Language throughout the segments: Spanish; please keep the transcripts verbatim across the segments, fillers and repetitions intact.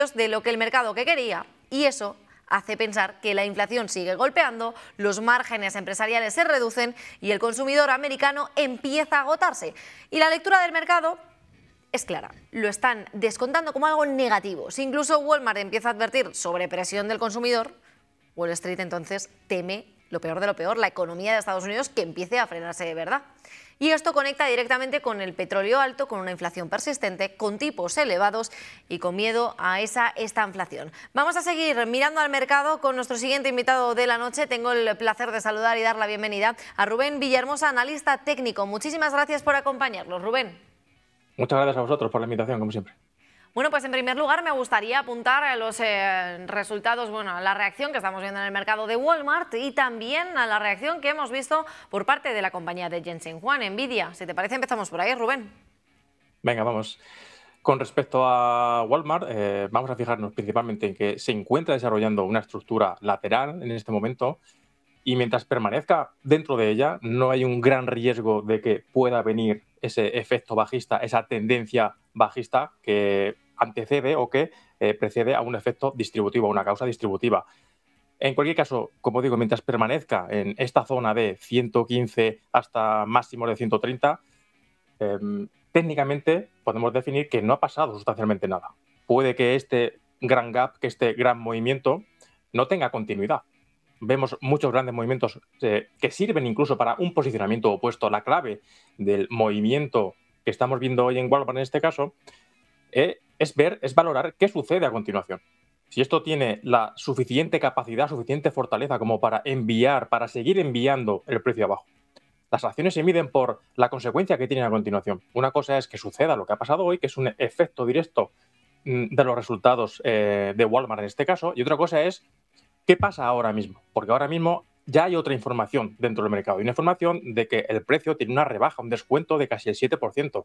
de lo que el mercado que quería, y eso hace pensar que la inflación sigue golpeando, los márgenes empresariales se reducen y el consumidor americano empieza a agotarse. Y la lectura del mercado es clara, lo están descontando como algo negativo. Si incluso Walmart empieza a advertir sobre presión del consumidor, Wall Street entonces teme lo peor de lo peor, la economía de Estados Unidos que empiece a frenarse de verdad. Y esto conecta directamente con el petróleo alto, con una inflación persistente, con tipos elevados y con miedo a esa estanflación. Vamos a seguir mirando al mercado con nuestro siguiente invitado de la noche. Tengo el placer de saludar y dar la bienvenida a Rubén Villahermosa, analista técnico. Muchísimas gracias por acompañarnos, Rubén. Muchas gracias a vosotros por la invitación, como siempre. Bueno, pues en primer lugar me gustaría apuntar a los eh, resultados, bueno, a la reacción que estamos viendo en el mercado de Walmart y también a la reacción que hemos visto por parte de la compañía de Jensen Huang, Nvidia. Si te parece, empezamos por ahí, Rubén. Venga, vamos. Con respecto a Walmart, eh, vamos a fijarnos principalmente en que se encuentra desarrollando una estructura lateral en este momento y mientras permanezca dentro de ella no hay un gran riesgo de que pueda venir ese efecto bajista, esa tendencia bajista que antecede o que eh, precede a un efecto distributivo, a una causa distributiva. En cualquier caso, como digo, mientras permanezca en esta zona de ciento quince hasta máximos de ciento treinta, eh, técnicamente podemos definir que no ha pasado sustancialmente nada. Puede que este gran gap, que este gran movimiento no tenga continuidad. Vemos muchos grandes movimientos eh, que sirven incluso para un posicionamiento opuesto. La clave del movimiento que estamos viendo hoy en Walmart en este caso eh, es ver, es valorar qué sucede a continuación. Si esto tiene la suficiente capacidad, suficiente fortaleza como para enviar, para seguir enviando el precio abajo. Las acciones se miden por la consecuencia que tienen a continuación. Una cosa es que suceda lo que ha pasado hoy, que es un efecto directo mm, de los resultados eh, de Walmart en este caso, y otra cosa es ¿qué pasa ahora mismo? Porque ahora mismo ya hay otra información dentro del mercado. Hay una información de que el precio tiene una rebaja, un descuento de casi el siete por ciento.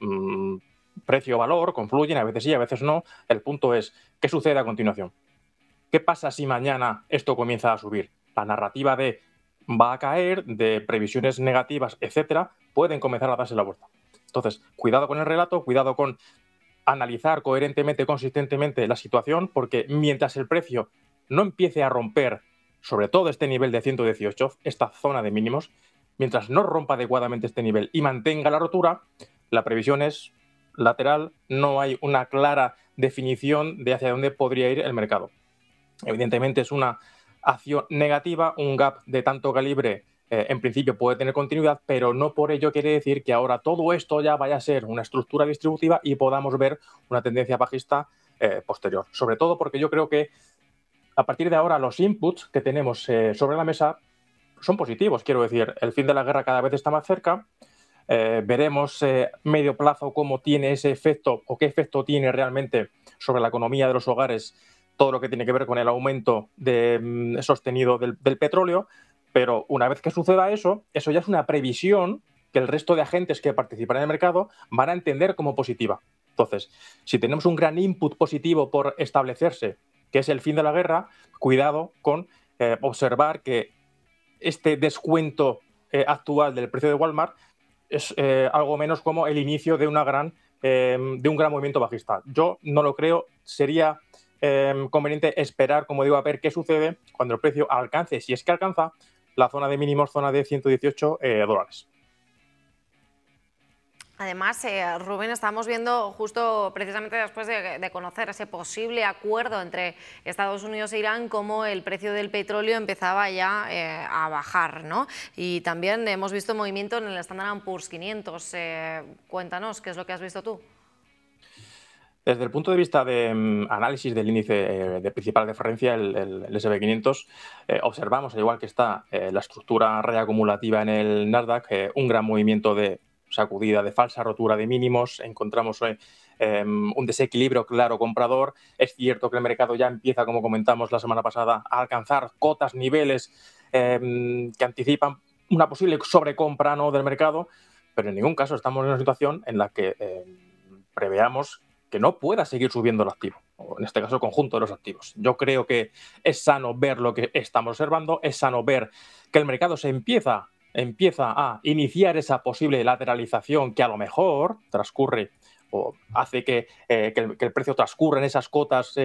Mm, precio-valor confluyen, a veces sí, a veces no. El punto es, ¿qué sucede a continuación? ¿Qué pasa si mañana esto comienza a subir? La narrativa de va a caer, de previsiones negativas, etcétera, pueden comenzar a darse la vuelta. Entonces, cuidado con el relato, cuidado con analizar coherentemente, consistentemente la situación, porque mientras el precio no empiece a romper, sobre todo este nivel de ciento dieciocho, esta zona de mínimos, mientras no rompa adecuadamente este nivel y mantenga la rotura, la previsión es lateral, no hay una clara definición de hacia dónde podría ir el mercado. Evidentemente es una acción negativa, un gap de tanto calibre eh, en principio puede tener continuidad, pero no por ello quiere decir que ahora todo esto ya vaya a ser una estructura distributiva y podamos ver una tendencia bajista eh, posterior. Sobre todo porque yo creo que a partir de ahora los inputs que tenemos eh, sobre la mesa son positivos. Quiero decir, el fin de la guerra cada vez está más cerca. Eh, veremos eh, medio plazo cómo tiene ese efecto o qué efecto tiene realmente sobre la economía de los hogares todo lo que tiene que ver con el aumento de, mm, sostenido del, del petróleo. Pero una vez que suceda eso, eso ya es una previsión que el resto de agentes que participan en el mercado van a entender como positiva. Entonces, si tenemos un gran input positivo por establecerse, que es el fin de la guerra, cuidado con eh, observar que este descuento eh, actual del precio de Walmart es eh, algo menos como el inicio de, una gran, eh, de un gran movimiento bajista. Yo no lo creo, sería eh, conveniente esperar, como digo, a ver qué sucede cuando el precio alcance, si es que alcanza, la zona de mínimos, zona de ciento dieciocho eh, dólares. Además, eh, Rubén, estamos viendo justo precisamente después de, de conocer ese posible acuerdo entre Estados Unidos e Irán, cómo el precio del petróleo empezaba ya eh, a bajar, ¿no? Y también hemos visto movimiento en el Standard and Poor's quinientos. Eh, cuéntanos, ¿qué es lo que has visto tú? Desde el punto de vista de um, análisis del índice eh, de principal referencia, el, el, el ese and pe quinientos, eh, observamos, al igual que está eh, la estructura reacumulativa en el Nasdaq, eh, un gran movimiento de sacudida, de falsa rotura de mínimos. Encontramos eh, eh, un desequilibrio claro comprador. Es cierto que el mercado ya empieza, como comentamos la semana pasada, a alcanzar cotas, niveles eh, que anticipan una posible sobrecompra, ¿no?, del mercado, pero en ningún caso estamos en una situación en la que eh, preveamos que no pueda seguir subiendo el activo, o en este caso el conjunto de los activos. Yo creo que es sano ver lo que estamos observando, es sano ver que el mercado se empieza empieza a iniciar esa posible lateralización que a lo mejor transcurre o hace que, eh, que, el, que el precio transcurra en esas cotas eh,